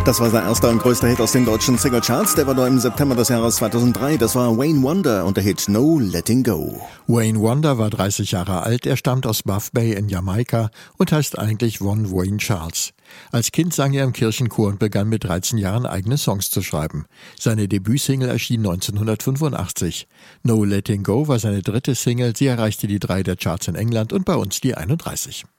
Das war sein erster und größter Hit aus den deutschen Singlecharts. Der war nur im September des Jahres 2003. Das war Wayne Wonder und der Hit No Letting Go. Wayne Wonder war 30 Jahre alt. Er stammt aus Buff Bay in Jamaika und heißt eigentlich Von Wayne Charles. Als Kind sang er im Kirchenchor und begann mit 13 Jahren eigene Songs zu schreiben. Seine Debütsingle erschien 1985. No Letting Go war seine dritte Single. Sie erreichte die 3 der Charts in England und bei uns die 31.